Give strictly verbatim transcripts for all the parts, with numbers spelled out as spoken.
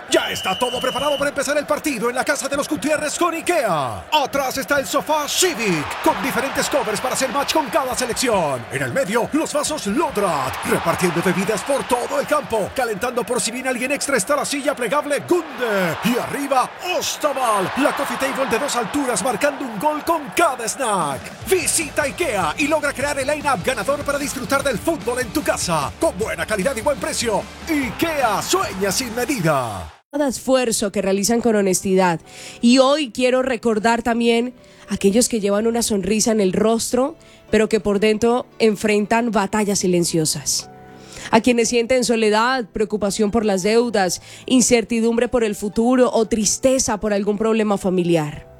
Ya está todo preparado para empezar el partido en la casa de los Gutiérrez con IKEA. Atrás está el sofá Civic, con diferentes covers para hacer match con cada selección. En el medio, los vasos Lodrat, repartiendo bebidas por todo el campo. Calentando por si viene alguien extra está la silla plegable Gunde. Y arriba, Ostaval, la coffee table de dos alturas marcando un gol con cada snack. Visita IKEA y logra crear el line-up ganador para disfrutar del fútbol en tu casa. Con buena calidad y buen precio. IKEA, sueña sin medida. Cada esfuerzo que realizan con honestidad. Y hoy quiero recordar también a aquellos que llevan una sonrisa en el rostro, pero que por dentro enfrentan batallas silenciosas. A quienes sienten soledad, preocupación por las deudas, incertidumbre por el futuro o tristeza por algún problema familiar.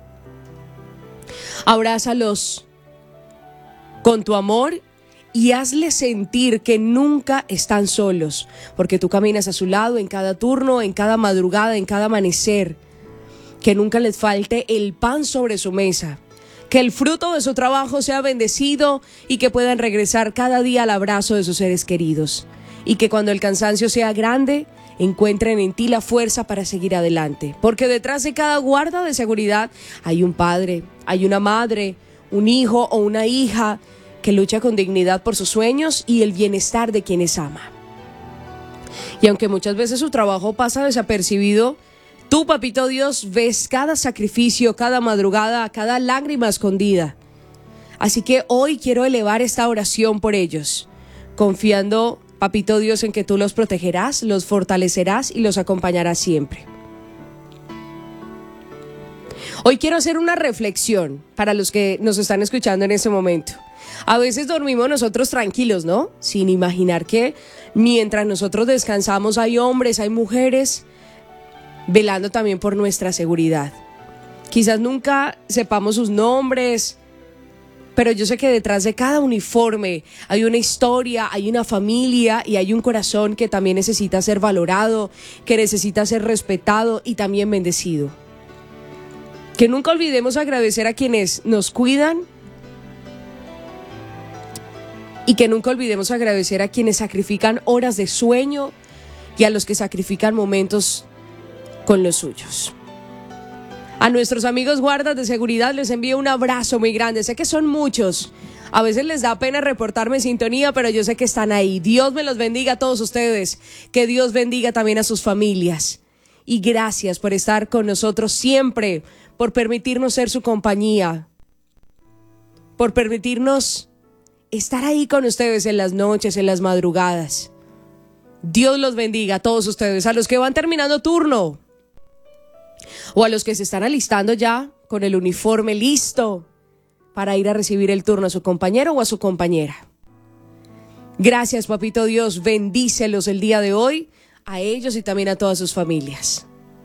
Abrázalos con tu amor y hazles sentir que nunca están solos, porque tú caminas a su lado en cada turno, en cada madrugada, en cada amanecer. Que nunca les falte el pan sobre su mesa, que el fruto de su trabajo sea bendecido y que puedan regresar cada día al abrazo de sus seres queridos. Y que cuando el cansancio sea grande, encuentren en ti la fuerza para seguir adelante. Porque detrás de cada guarda de seguridad hay un padre, hay una madre, un hijo o una hija que lucha con dignidad por sus sueños y el bienestar de quienes ama. Y aunque muchas veces su trabajo pasa desapercibido, tú, papito Dios, ves cada sacrificio, cada madrugada, cada lágrima escondida. Así que hoy quiero elevar esta oración por ellos, confiando, papito Dios, en que tú los protegerás, los fortalecerás y los acompañarás siempre. Hoy quiero hacer una reflexión para los que nos están escuchando en este momento. A veces dormimos nosotros tranquilos, ¿no? Sin imaginar que mientras nosotros descansamos hay hombres, hay mujeres velando también por nuestra seguridad. Quizás nunca sepamos sus nombres, pero yo sé que detrás de cada uniforme hay una historia, hay una familia y hay un corazón que también necesita ser valorado, que necesita ser respetado y también bendecido. Que nunca olvidemos agradecer a quienes nos cuidan y que nunca olvidemos agradecer a quienes sacrifican horas de sueño y a los que sacrifican momentos con los suyos. A nuestros amigos guardas de seguridad les envío un abrazo muy grande. Sé que son muchos. A veces les da pena reportarme en sintonía, pero yo sé que están ahí. Dios me los bendiga a todos ustedes. Que Dios bendiga también a sus familias. Y gracias por estar con nosotros siempre, por permitirnos ser su compañía, por permitirnos estar ahí con ustedes en las noches, en las madrugadas. Dios los bendiga a todos ustedes, a los que van terminando turno o a los que se están alistando ya con el uniforme listo para ir a recibir el turno a su compañero o a su compañera. Gracias, papito Dios, bendícelos el día de hoy, a ellos y también a todas sus familias.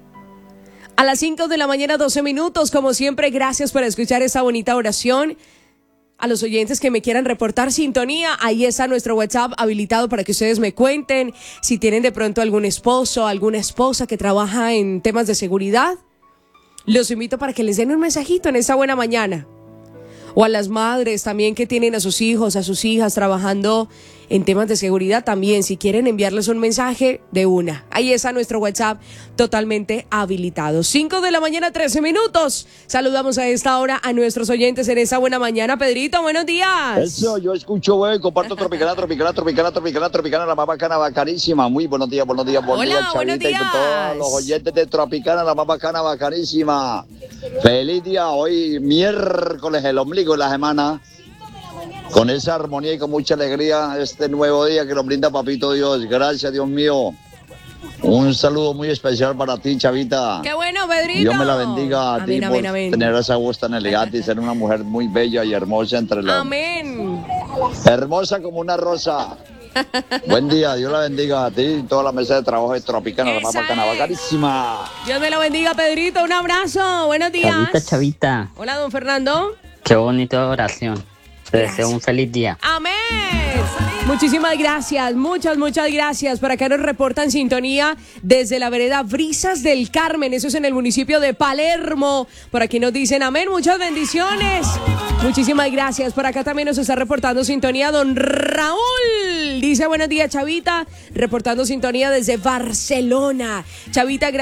A las cinco de la mañana, doce minutos, como siempre, gracias por escuchar esta bonita oración. A los oyentes que me quieran reportar sintonía, ahí está nuestro WhatsApp habilitado para que ustedes me cuenten si tienen de pronto algún esposo, alguna esposa que trabaja en temas de seguridad. Los invito para que les den un mensajito en esta buena mañana. O a las madres también que tienen a sus hijos, a sus hijas trabajando en temas de seguridad también, si quieren enviarles un mensaje, de una. Ahí está nuestro WhatsApp totalmente habilitado. cinco de la mañana, trece minutos. Saludamos a esta hora a nuestros oyentes en esta buena mañana. Pedrito, buenos días. Eso, yo escucho, güey, comparto Tropicana, Tropicana, Tropicana, Tropicana, Tropicana, la más bacana, bacanísima. Muy buenos días, buenos días, buenos Hola, días, buenos Chavita, días. y con todos los oyentes de Tropicana, la más bacana, bacanísima. Feliz día, hoy miércoles, el ombligo de la semana. Con esa armonía y con mucha alegría, este nuevo día que nos brinda Papito Dios. Gracias, Dios mío. Un saludo muy especial para ti, Chavita. ¡Qué bueno, Pedrito! Dios me la bendiga a amén, ti amén, por amén. tener esa voz tan elegante y ser una mujer muy bella y hermosa entre los... Amén. Hermosa como una rosa. Buen día, Dios la bendiga a ti y toda la mesa de trabajo de Tropicana, la más bacana, bacanísima. Dios me lo bendiga, Pedrito. Un abrazo. Buenos días. Chavita, Chavita. Hola, don Fernando. Qué bonita oración. Te deseo un feliz día. Amén. Muchísimas gracias, muchas, muchas gracias. Por acá nos reportan sintonía desde la vereda Brisas del Carmen. Eso es en el municipio de Palermo. Por aquí nos dicen amén, muchas bendiciones. Muchísimas gracias. Por acá también nos está reportando sintonía don Raúl. Dice buenos días, Chavita. Reportando sintonía desde Barcelona. Chavita, gracias.